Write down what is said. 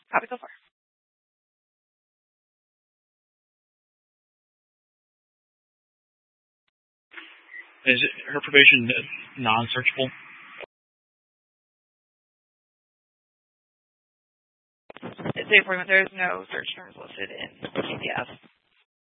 Happy so far. Is her probation non-searchable? It's 8.1. There's no search terms listed in GPS.